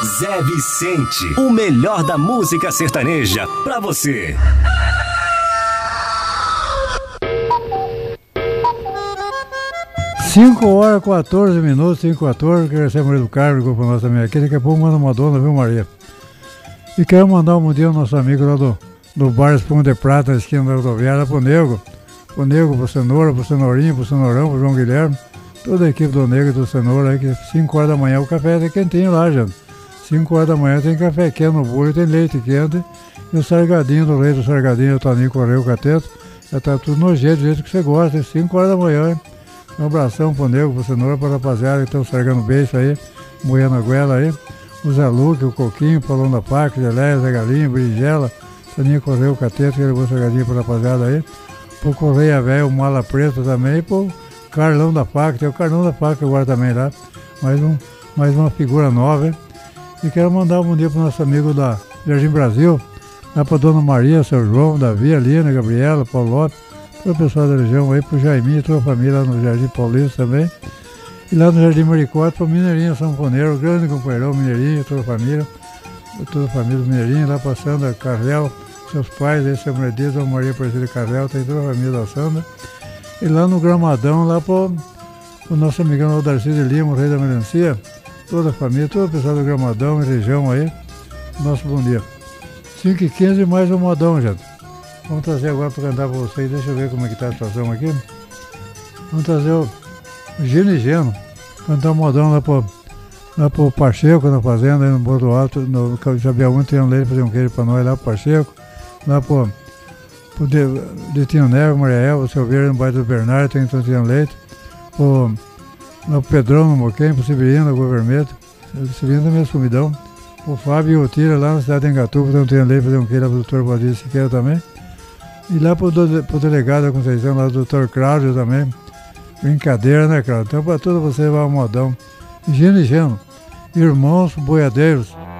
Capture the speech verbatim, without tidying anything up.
Zé Vicente, o melhor da música sertaneja pra você. cinco horas e quatorze minutos, cinco e quatorze, quero ser Maria do Carmo, ligou pra nós também aqui, daqui a pouco manda uma dona, viu, Maria? E quero mandar um bom dia ao nosso amigo lá do, do Bar Espuma de Prata, na esquina da rodoviária, pro Nego, pro Nego, pro Cenoura, pro Cenourinho, pro Cenourão, pro João Guilherme, toda a equipe do Nego e do Cenoura aí, que cinco horas da manhã o café é quentinho lá, gente. cinco horas da manhã tem café quente no bolo, tem leite quente, e o sargadinho do leite, o sargadinho, o Toninho Correio, o Cateto, já tá tudo no jeito, do jeito que você gosta, cinco horas da manhã, hein? Um abração pro Nego, pro Cenoura, pra rapaziada que estão sargando beijo aí, moendo a goela aí. O Zé Luque, o Coquinho, o Paulão da Paca, o Zé Zé Galinha, Berinjela, Toninho Correio, o Cateto, que levou sargadinho pra rapaziada aí. Pro Correia Velho, o Mala Preta também, e pro Carlão da Paca, tem o Carlão da Paca agora também lá. Mais, um, mais uma figura nova, hein? E quero mandar um bom dia pro nosso amigo da Jardim Brasil, lá pra Dona Maria, seu João, Davi, Alina, Gabriela, Paulo Lopes, todo o pessoal da região aí, pro Jaiminho e toda a família lá no Jardim Paulista também. E lá no Jardim Maricote, pro Mineirinho Sanfoneiro, o grande companheirão Mineirinho, toda a família, toda a família do Mineirinho, lá pra Sandra Carvel, seus pais, aí, seu Mercedes, a Maria Aparecida Carvel, tem toda a família da Sandra. E lá no Gramadão, lá pro, pro nosso amigão o Darcy de Lima, o rei da melancia, toda a família, todo o pessoal do Gramadão e região aí, nosso bom dia. cinco e quinze mais um modão, gente. Vamos trazer agora para cantar para vocês, deixa eu ver como é que está a situação aqui. Vamos trazer o Gino e Geno, cantar um modão lá pro, lá pro Pacheco, na fazenda, aí no Bordo Alto, no Jabiaú, tem um leite fazer um queijo para nós lá pro Pacheco, lá pro, pro Detinho Neve, Maria Elva, o seu Vieira no bairro do Bernardo, tem Tontinho Leite, pro, lá pro Pedrão no Moquém, pro Severino, na Rua Vermelha, o Severino também é sumidão, o Fábio e o Tira lá na cidade de Engatuba, tem Tontinho Leite fazer um queijo lá pro doutor Valdir Siqueira também. E lá pro, pro delegado da Conceição, lá do doutor Cláudio também. Brincadeira, né, Cláudio? Então, para todos vocês, vai um modão. Gino e Geno, irmãos boiadeiros.